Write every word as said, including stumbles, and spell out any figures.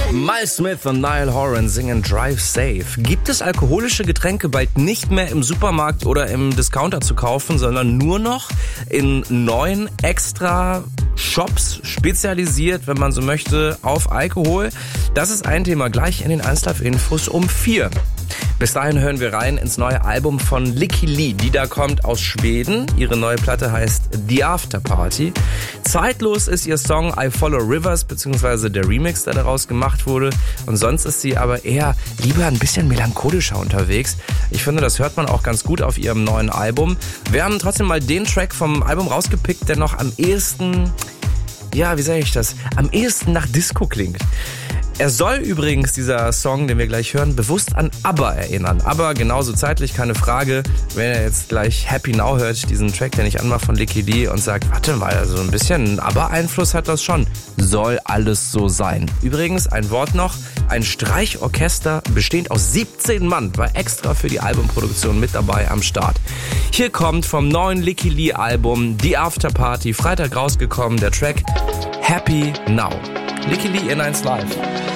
Miles Smith und Niall Horan singen Drive Safe. Gibt es alkoholische Getränke bald nicht mehr im Supermarkt oder im Discounter zu kaufen, sondern nur noch in neuen extra Shops spezialisiert, wenn man so möchte, auf Alkohol? Das ist ein Thema gleich in den eins Live Infos um vier. Bis dahin hören wir rein ins neue Album von Lykke Li. Die da kommt aus Schweden. Ihre neue Platte heißt The After Party. Zeitlos ist ihr Song I Follow Rivers, beziehungsweise der Remix, der daraus gemacht wurde. Und sonst ist sie aber eher lieber ein bisschen melancholischer unterwegs. Ich finde, das hört man auch ganz gut auf ihrem neuen Album. Wir haben trotzdem mal den Track vom Album rausgepickt, der noch am ehesten, ja, wie sage ich das, am ehesten nach Disco klingt. Er soll übrigens, dieser Song, den wir gleich hören, bewusst an ABBA erinnern. Aber genauso zeitlich, keine Frage. Wenn er jetzt gleich Happy Now hört, diesen Track, den ich anmache von Lykke Li und sagt, warte mal, also ein bisschen ABBA-Einfluss hat das schon. Soll alles so sein. Übrigens, ein Wort noch, ein Streichorchester bestehend aus siebzehn Mann war extra für die Albumproduktion mit dabei am Start. Hier kommt vom neuen Lykke Li-Album The After Party, Freitag rausgekommen, der Track Happy Now. Lykke Li in eins Live.